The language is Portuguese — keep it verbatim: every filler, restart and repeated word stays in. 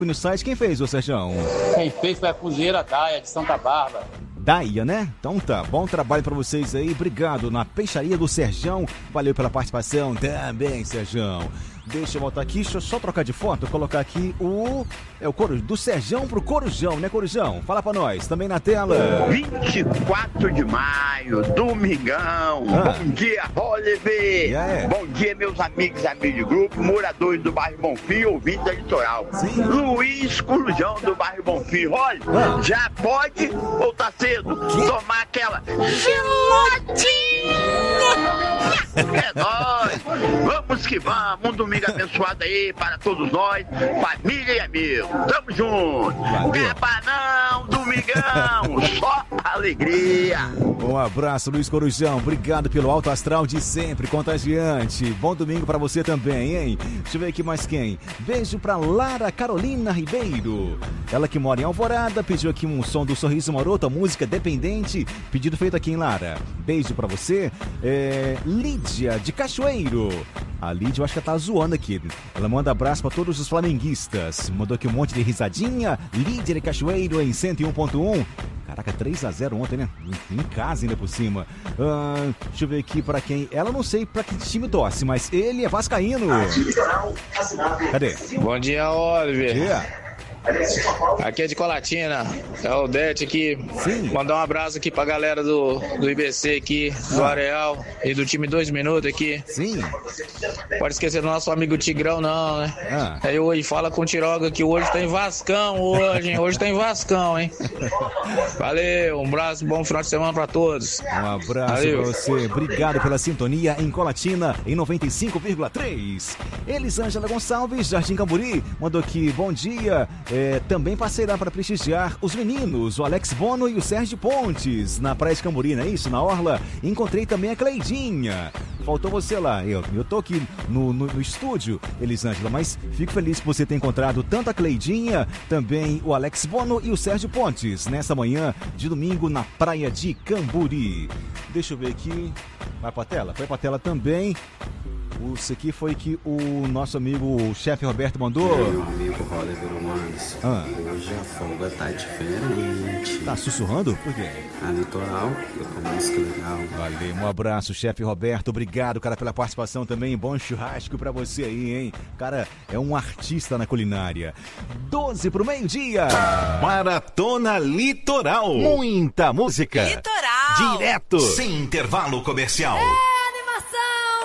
no site. Quem fez, ô Serjão? Quem fez foi a cozinheira Daia, de Santa Bárbara. Daia, né? Então tá, bom trabalho pra vocês aí. Obrigado na peixaria do Serjão. Valeu pela participação também, Serjão. Deixa eu voltar aqui, deixa eu só trocar de foto, colocar aqui o... É o Coru... do Serjão pro Corujão, né, Corujão? Fala pra nós, também na tela. vinte e quatro de maio, domingão. Ah. Bom dia, Oliver. Yeah. Bom dia, meus amigos e amigos de grupo, moradores do bairro Bonfim, ouvintes da Litoral. Sim. Luiz Corujão do bairro Bonfim. Olha, ah. já pode ou tá cedo tomar aquela geladinha? É nóis. Vamos que vamos. Um domingo abençoado aí para todos nós, família e amigos. Tamo junto. Beba não, domingão. Só alegria. Um abraço, Luiz Corujão. Obrigado pelo alto astral de sempre, contagiante. Bom domingo pra você também, hein? Deixa eu ver aqui mais quem. Beijo pra Lara Carolina Ribeiro. Ela que mora em Alvorada, pediu aqui um som do Sorriso Maroto, a música Dependente. Pedido feito aqui em Lara. Beijo pra você. É... Lídia de Cachoeiro. A Lídia, eu acho que ela tá zoando aqui. Ela manda abraço pra todos os flamenguistas. Mandou aqui um monte de risadinha. Lídia de Cachoeiro em cento e um ponto um. Caraca, três a zero ontem, né? Em, em casa ainda por cima. Ah, deixa eu ver aqui pra quem... Ela não sei pra que time torce, mas ele é vascaíno. Cadê? Bom dia, Oliver. Bom dia. Aqui é de Colatina, é o Dete aqui. Sim. Mandar um abraço aqui pra galera do, do I B C aqui, do ah. Areal e do time dois minutos aqui. Sim. Pode esquecer do nosso amigo Tigrão não, né? Ah. Aí hoje fala com o Tiroga que hoje tem Vascão hoje, hein? Hoje tem Vascão, hein? Valeu, um abraço, bom final de semana pra todos. Um abraço Valeu. pra você. Obrigado pela sintonia em Colatina em noventa e cinco vírgula três. Elisângela Gonçalves, Jardim Camburi, mandou aqui, bom dia. É, também parceirá para prestigiar os meninos, o Alex Bono e o Sérgio Pontes, na Praia de Camburi, não é isso? Na Orla. Encontrei também a Cleidinha. Faltou você lá. Eu, eu tô aqui no, no, no estúdio, Elisângela, mas fico feliz por você ter encontrado tanto a Cleidinha, também o Alex Bono e o Sérgio Pontes, nessa manhã de domingo na Praia de Camburi. Deixa eu ver aqui. Vai pra tela? Foi pra tela também. Isso aqui foi que o nosso amigo, o chefe Roberto, mandou. Meu amigo Oliver Romanos. Ah. Hoje a folga tá diferente. Tá sussurrando? Por quê? A Litoral, com música legal. Valeu, um abraço, chefe Roberto. Obrigado, cara, pela participação também. Bom churrasco pra você aí, hein? Cara, é um artista na culinária. doze pro meio-dia. Maratona Litoral. Muita música. Litoral. Direto. Sem intervalo comercial. É.